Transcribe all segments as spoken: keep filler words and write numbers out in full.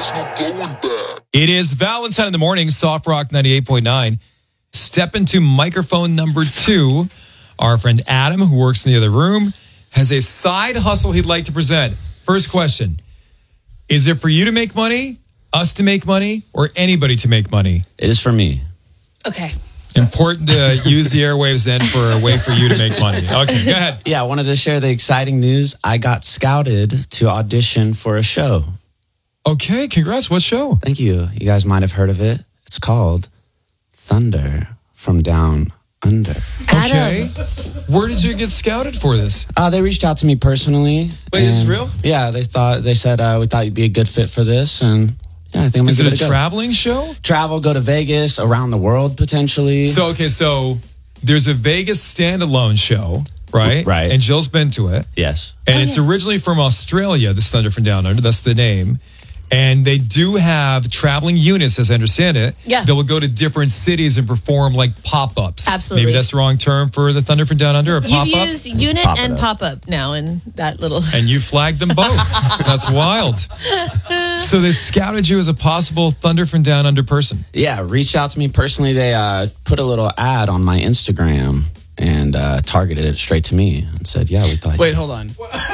There's no going back. It is Valentine in the morning, Soft Rock ninety-eight point nine. Step into microphone number two. Our friend Adam, who works in the other room, has a side hustle he'd like to present. First question. Is it for you to make money, us to make money, or anybody to make money? It is for me. Okay. Important to use the airwaves then for a way for you to make money. Okay, go ahead. Yeah, I wanted to share the exciting news. I got scouted to audition for a show. Okay, congrats. What show? Thank you. You guys might have heard of it. It's called Thunder from Down Under. Okay. Where did you get scouted for this? Uh, they reached out to me personally. Wait, is this real? Yeah, they thought they said uh, we thought you'd be a good fit for this, and yeah, I think I'm gonna Is give it it a a go. traveling show? Travel, go to Vegas, around the world potentially. So, okay, so there's a Vegas standalone show, right? Right. And Jill's been to it. Yes. And Oh, it's yeah. originally from Australia, this Thunder from Down Under. That's the name. And they do have traveling units, as I understand it. Yeah. That will go to different cities and perform like pop-ups. Absolutely. Maybe that's the wrong term for the Thunder from Down Under, a You've pop-up. used unit Pop it and up. pop-up now in that little... And you flagged them both. That's wild. So they scouted you as a possible Thunder from Down Under person. Yeah, reached out to me personally. They uh, put a little ad on my Instagram and uh, targeted it straight to me and said, "Yeah, we thought." Wait, hold on.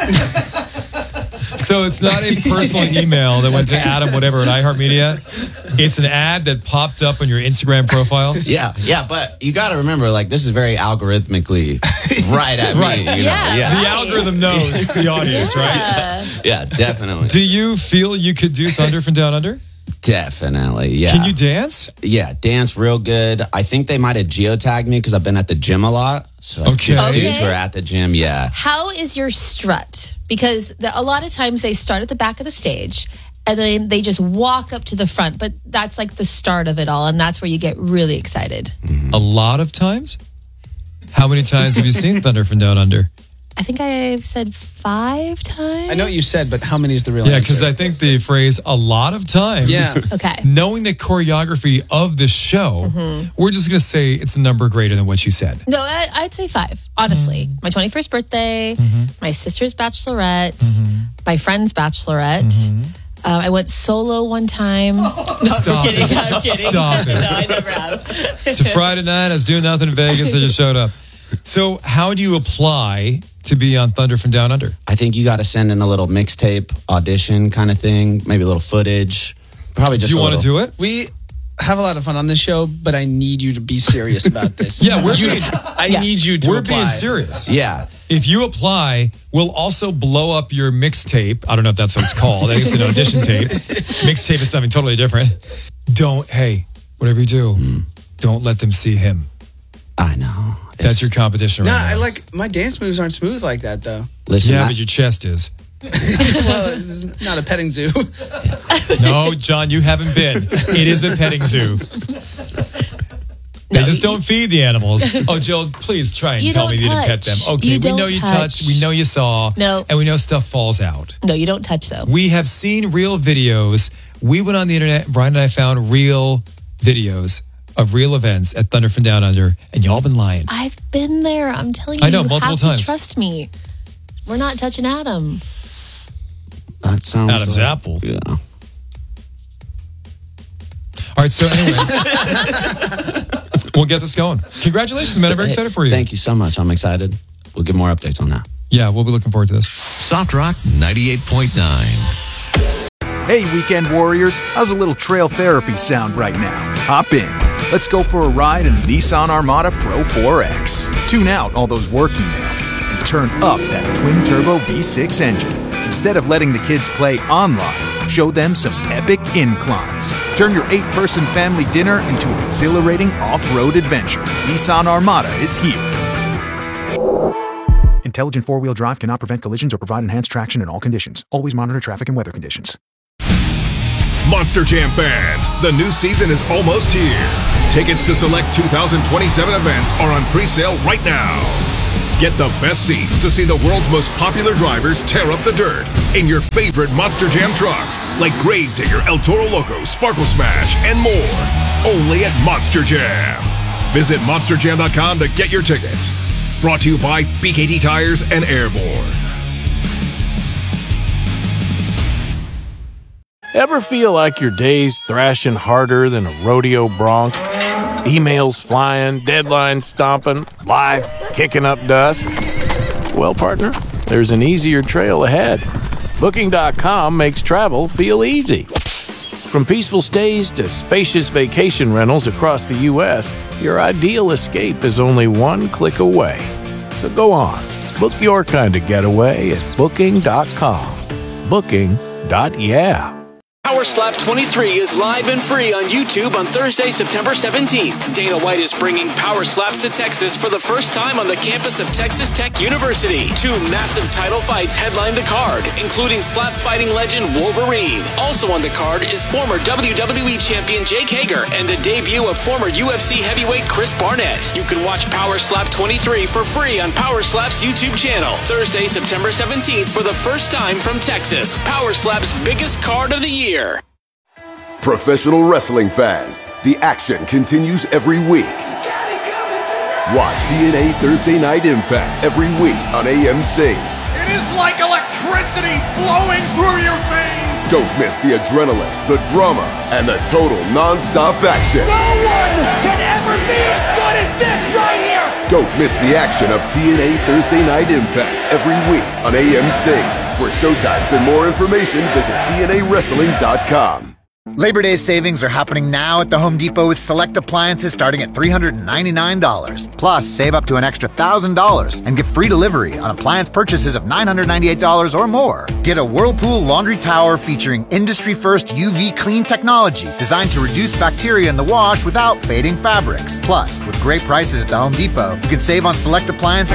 So it's not a personal email that went to Adam, whatever, at iHeartMedia. It's an ad that popped up on your Instagram profile. Yeah, yeah, but you got to remember, like, this is very algorithmically right at Right. me. You Yeah. know? yeah, The algorithm knows the audience, right? Uh, yeah, definitely, Do you feel you could do Thunder from Down Under? definitely. Yeah, Can you dance? yeah, dance real good. I think they might have geotagged me because I've been at the gym a lot. So like, Okay. just dudes Okay. were at the gym. Yeah, how is your strut? Because the, a lot of times they start at the back of the stage and then they just walk up to the front. But that's like the start of it all. And that's where you get really excited. A lot of times? How many times have you seen Thunder from Down Under? I think I've said five times. I know what you said, but how many is the real Yeah, answer? because I think the phrase a lot of times. Yeah. Okay. Knowing the choreography of the show, we're just going to say it's a number greater than what you said. No, I, I'd say five, honestly. My twenty-first birthday, my sister's bachelorette, my friend's bachelorette. Uh, I went solo one time. No, I'm Stop kidding. it. I'm kidding. Stop it. No, I never have. It's a Friday night. I was doing nothing in Vegas. I just showed up. So how do you apply to be on Thunder from Down Under? I think you got to send in a little mixtape audition kind of thing, maybe a little footage. Probably just. Do you a want to little- do it? we have a lot of fun on this show, but I need you to be serious about this. Yeah, we're You- being- I Yeah. need you to We're apply. being serious. Yeah. If you apply, we'll also blow up your mixtape. I don't know if that's what it's called. I think it's an audition tape. Mixtape is something totally different. Don't, hey, whatever you do, don't let them see him. I know. That's It's- your competition Nah, right I now. like my dance moves aren't smooth like that though. Listen, Yeah, I- but your chest is. Well, this is not a petting zoo. No, John, you haven't been. It is a petting zoo. They just don't feed the animals. Oh, Jill, please try and You tell don't me you didn't pet them. touch. Okay, You we know don't you touch. touched. We know you saw. No. And we know stuff falls out. No, you don't touch, though. We have seen real videos. We went on the internet. Brian and I found real videos of real events at Thunder from Down Under, and y'all been lying. I've been there. I'm telling you. I know, you multiple have times. To trust me. We're not touching Adam. That sounds Adam's like- apple. Yeah. All right, so anyway, we'll get this going. Congratulations, man. I'm very excited for you. Thank you so much. I'm excited. We'll get more updates on that. Yeah, we'll be looking forward to this. Soft Rock ninety-eight point nine. Hey, weekend warriors, how's a little trail therapy sound right now? Hop in. Let's go for a ride in the Nissan Armada Pro four X. Tune out all those work emails and turn up that twin-turbo V six engine. Instead of letting the kids play online, show them some epic inclines. Turn your eight-person family dinner into an exhilarating off-road adventure. Nissan Armada is here. Intelligent four-wheel drive cannot prevent collisions or provide enhanced traction in all conditions. Always monitor traffic and weather conditions. Monster Jam fans, the new season is almost here. Tickets to select two thousand twenty-seven events are on pre-sale right now. Get the best seats to see the world's most popular drivers tear up the dirt in your favorite Monster Jam trucks like Gravedigger, El Toro Loco, Sparkle Smash, and more. Only at Monster Jam. Visit monster jam dot com to get your tickets. Brought to you by B K T Tires and Airborne. Ever feel like your day's thrashing harder than a rodeo bronc? Emails flying, deadlines stomping, life kicking up dust? Well, partner, there's an easier trail ahead. Booking dot com makes travel feel easy. From peaceful stays to spacious vacation rentals across the U S, your ideal escape is only one click away. So go on, book your kind of getaway at Booking dot com. Booking. Yeah. Power Slap twenty-three is live and free on YouTube on Thursday, September seventeenth. Dana White is bringing Power Slaps to Texas for the first time on the campus of Texas Tech University. Two massive title fights headline the card, including slap fighting legend Wolverine. Also on the card is former W W E champion Jake Hager and the debut of former U F C heavyweight Chris Barnett. You can watch Power Slap twenty-three for free on Power Slap's YouTube channel. Thursday, September seventeenth for the first time from Texas. Power Slap's biggest card of the year. Professional wrestling fans, the action continues every week. Watch T N A Thursday Night Impact every week on A M C. It is like electricity flowing through your veins. Don't miss the adrenaline, the drama, and the total non-stop action. No one can ever be as good as this right here. Don't miss the action of T N A Thursday Night Impact every week on A M C. For showtimes and more information, visit T N A wrestling dot com. Labor Day savings are happening now at the Home Depot with select appliances starting at three hundred ninety-nine dollars. Plus, save up to an extra one thousand dollars and get free delivery on appliance purchases of nine hundred ninety-eight dollars or more. Get a Whirlpool laundry tower featuring industry-first U V clean technology designed to reduce bacteria in the wash without fading fabrics. Plus, with great prices at the Home Depot, you can save on select appliances